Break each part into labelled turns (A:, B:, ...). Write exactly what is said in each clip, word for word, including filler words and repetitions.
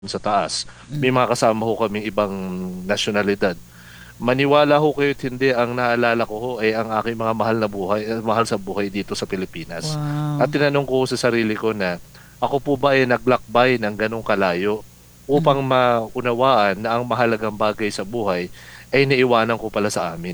A: sa taas. May
B: Mm.
A: mga kasama ho kaming ibang nasyonalidad. Maniwala ho kayo't hindi, ang naalala ko ho ay ang aking mga mahal na buhay, eh, mahal sa buhay dito sa Pilipinas. At
B: Wow.
A: tinanong ko sa sarili ko na ako po ba ay naglakbay ng ganong kalayo
B: Mm.
A: upang maunawaan na ang mahalagang bagay sa buhay ay naiwanan ko pala sa amin.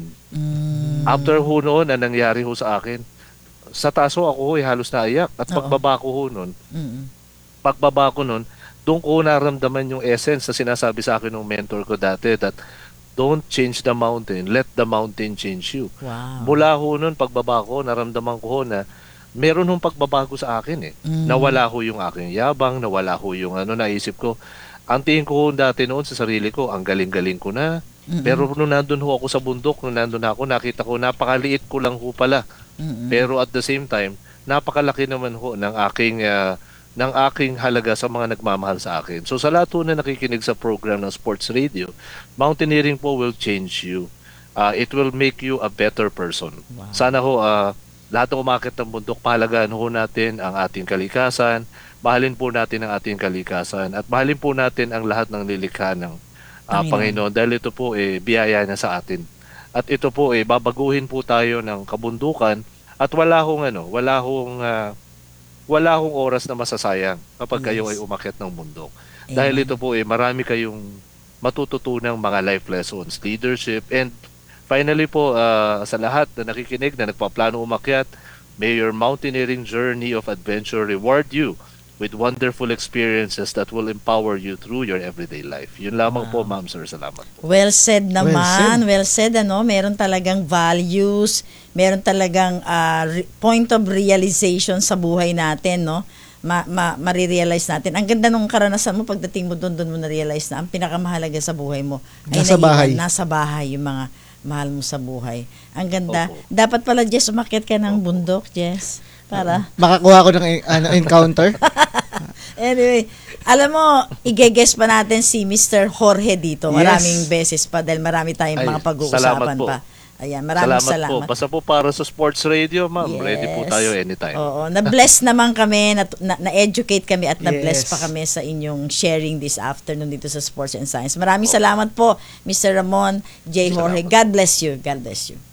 A: After
B: Hmm.
A: ho noon, ang nangyari ho sa akin, sa taas ho ako ho ay halos naiyak at
B: Oo.
A: pagbaba ko ho noon,
B: Mm.
A: pagbaba ko noon, doon ko naramdaman yung essence na sinasabi sa akin ng mentor ko dati, that don't change the mountain, let the mountain change you.
B: Wow.
A: Mula ho noon, pagbaba ko, naramdaman ko ho na meron hong pagbabago sa akin eh.
B: Hmm.
A: Nawala ho yung aking yabang, nawala ho yung ano, naisip ko. Ang tingin ko ho dati noon sa sarili ko, ang galing-galing ko na. Pero
B: Mm.
A: nung nandun ho ako sa bundok, nung nandun ako, nakita ko napakaliit ko lang ho pala.
B: Mm.
A: Pero at the same time, napakalaki naman ho ng aking ah, ng aking halaga sa mga nagmamahal sa akin. So sa lahat ho na nakikinig sa program ng Sports Radio, mountaineering po will change you. Uh, it will make you a better person.
B: Wow.
A: Sana ho, uh, lahat ng umakit ng bundok, pahalagaan ho natin ang ating kalikasan, mahalin po natin ang ating kalikasan, at mahalin po natin ang lahat ng nilikha ng uh,
B: Panginoon.
A: Panginoon, dahil ito po eh, biyaya niya sa atin. At ito po eh, babaguhin po tayo ng kabundukan, at wala hong ano, wala hong uh, wala hong oras na masasayang kapag kayo ay
B: Yes.
A: umakyat ng bundok. Dahil
B: Amen.
A: ito po eh, marami kayong matututunang mga life lessons, leadership, and finally po, uh, sa lahat na nakikinig na nagpaplano umakyat, may your mountaineering journey of adventure reward you with wonderful experiences that will empower you through your everyday life. Yun lamang po,
B: Wow.
A: ma'am, sir. Salamat po.
B: Well said naman.
C: said.
B: Well said, ano, meron talagang values, meron talagang ah, re- point of realization sa buhay natin, no? Ma, ma, marirealize natin. Ang ganda nung karanasan mo pagdating mo doon, doon mo na-realize na ang pinakamahalaga sa buhay mo ay
C: Nasa
B: naiwan,
C: bahay.
B: nasa bahay, yung mga mahal mo sa buhay. Ang ganda.
A: Opo.
B: Dapat pala, Jess, umakyat ka ng bundok, Jess. Para
C: Makakuha ko ng ano, encounter.
B: anyway, alam mo, igegess pa natin si Mister Jorge dito. Maraming
C: Yes.
B: beses pa dahil marami tayong
A: Ay,
B: mga
A: salamat
B: pag-uusapan
A: po.
B: pa. Ayan, maraming
A: Salamat,
B: salamat.
A: po. Basta po para sa sports radio, ma'am.
B: Yes.
A: Ready po tayo anytime.
B: Oo, na-bless naman kami, na, na- na-educate kami at na-bless
C: Yes.
B: pa kami sa inyong sharing this afternoon dito sa Sports and Science. Maraming salamat po, Mister Ramon J. Jorge.
A: Salamat.
B: God bless you. God bless you.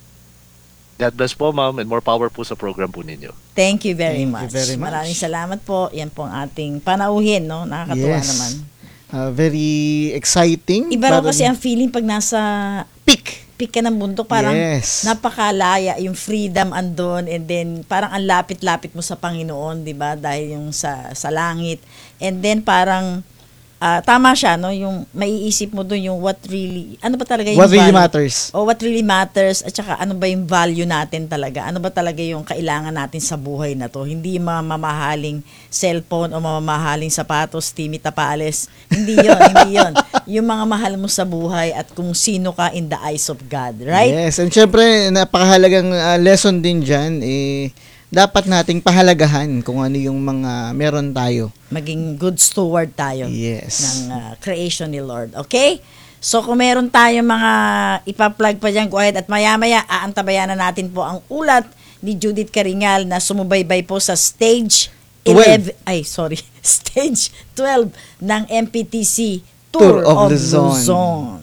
A: God bless po, ma'am, and more power po sa program po ninyo.
B: Thank you very,
C: Thank you
B: much.
C: very much.
B: Maraming salamat po. Yan po ang ating panauhin, no? Nakakatuwa
C: Yes.
B: naman.
C: Uh, very exciting.
B: Iba raw
C: Parang
B: kasi ang feeling pag nasa
C: peak.
B: peak ka ng bundok, parang
C: Yes.
B: napakalaya, yung freedom andon, and then parang ang lapit-lapit mo sa Panginoon, 'di ba? Dahil yung sa sa langit. And then parang ah, tama siya, no, yung maiisip mo doon yung what really, ano ba talaga yung
C: What really
B: value?
C: matters.
B: O what really matters, at saka ano ba yung value natin talaga? Ano ba talaga yung kailangan natin sa buhay na to? Hindi yung mga mamahaling cellphone o mamahaling sapatos, Timmy Tapales. Hindi yon, hindi yon. Yung mga mahal mo sa buhay at kung sino ka in the eyes of God, right?
C: Yes, and syempre, napakahalagang uh, lesson din dyan, eh, dapat nating pahalagahan kung ano yung mga meron tayo.
B: Maging good steward tayo
C: Yes.
B: ng uh, creation ni Lord. Okay? So kung meron tayong mga ipa-plug pa dyan, go ahead. At maya-maya, aantabayan na natin po ang ulat ni Judith Caringal na sumubaybay po sa stage eleven, ay sorry, stage twelve ng M P T C Tour,
C: Tour of
B: of,
C: Luzon.
B: Luzon.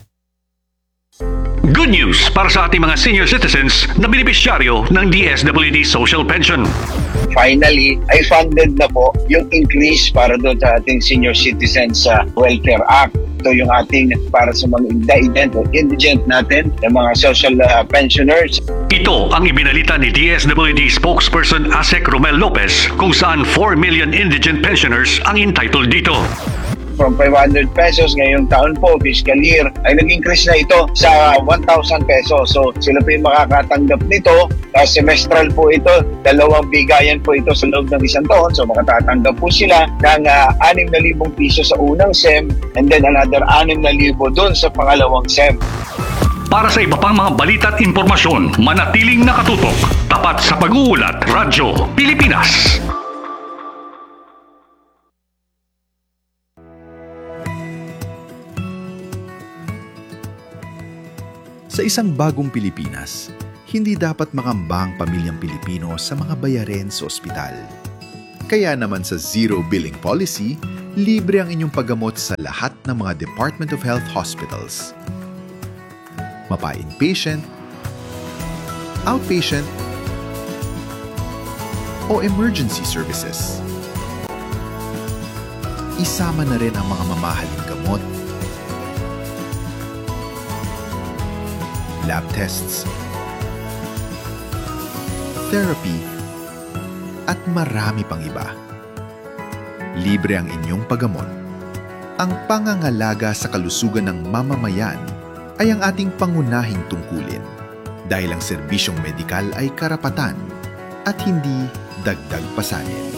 D: Good news para sa ating mga senior citizens na benepisyaryo ng D S W D Social Pension.
E: Finally, ay funded na po yung increase para doon sa ating Senior Citizens uh, Welfare Act. Ito yung ating para sa mga indigent o indigent natin, yung mga social uh, pensioners.
D: Ito ang ibinalita ni D S W D spokesperson Asek Romel Lopez kung saan four million indigent pensioners ang entitled dito.
E: From five hundred pesos ngayong taon po, fiscal year, ay nag-increase na ito sa one thousand pesos. So sila po yung makakatanggap nito. Uh, semestral po ito, dalawang bigayan po ito sa loob ng isang taon. So makatatanggap po sila ng uh, six thousand piso sa unang S E M and then another six thousand doon sa pangalawang S E M.
D: Para sa iba pang mga balita at impormasyon, manatiling nakatutok. Tapat sa pag-uulat, Radyo Pilipinas.
F: Sa isang bagong Pilipinas, hindi dapat makamba ang pamilyang Pilipino sa mga bayarin sa ospital. Kaya naman sa Zero Billing Policy, libre ang inyong paggamot sa lahat ng mga Department of Health hospitals. Mapa-inpatient, outpatient, o emergency services. Isama na rin ang mga mamahaling gamot, lab tests, therapy, at marami pang iba. Libre ang inyong paggamot. Ang pangangalaga sa kalusugan ng mamamayan ay ang ating pangunahing tungkulin dahil ang serbisyong medikal ay karapatan at hindi dagdag pasanin.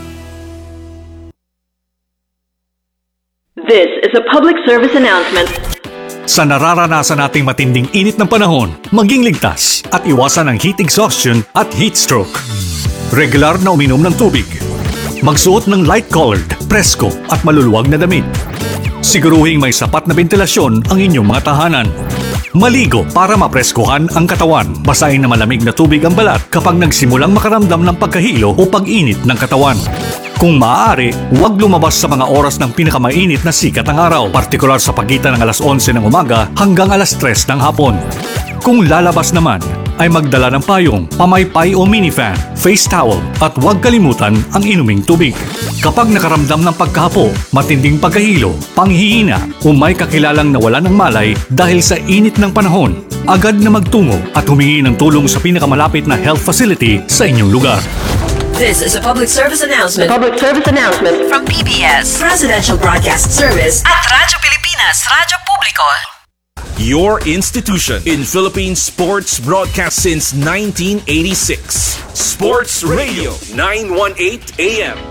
G: This is a public service announcement.
D: Sa nararanasan nating matinding init ng panahon, maging ligtas at iwasan ang heat exhaustion at heat stroke. Regular na uminom ng tubig. Magsuot ng light-colored, presko at maluluwag na damit. Siguruhing may sapat na ventilasyon ang inyong mga tahanan. Maligo para mapreskuhan ang katawan. Basahin na malamig na tubig ang balat kapag nagsimulang makaramdam ng pagkahilo o pag-init ng katawan. Kung maaari, huwag lumabas sa mga oras ng pinakamainit na sikat ng araw, partikular sa pagitan ng alas onse ng umaga hanggang alas tres ng hapon. Kung lalabas naman, ay magdala ng payong, pamaypay o minifan, face towel at huwag kalimutan ang inuming tubig. Kapag nakaramdam ng pagkahapo, matinding pagkahilo, panghihina o may kakilalang nawala ng malay dahil sa init ng panahon, agad na magtungo at humingi ng tulong sa pinakamalapit na health facility sa inyong lugar.
H: This is a public service announcement
G: Public service announcement.
H: from P B S Presidential Broadcast Service at Radyo Pilipinas, Radyo Publiko.
I: Your institution in Philippine sports broadcast since nineteen eighty-six. Sports Radio nine eighteen A M.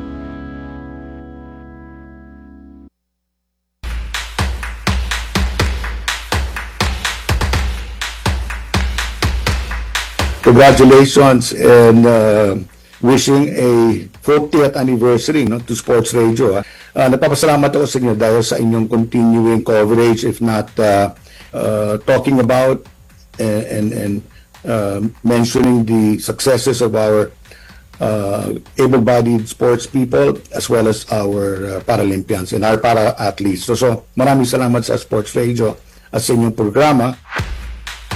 J: Congratulations and uh, wishing a fortieth anniversary no, to Sports Radio. Uh, napapasalamat ako sa inyo dahil sa inyong continuing coverage, if not uh, uh, talking about and, and, and uh, mentioning the successes of our uh, able-bodied sports people as well as our uh, Paralympians and our para-athletes. So, so maraming salamat sa Sports Radio at sa inyong programa.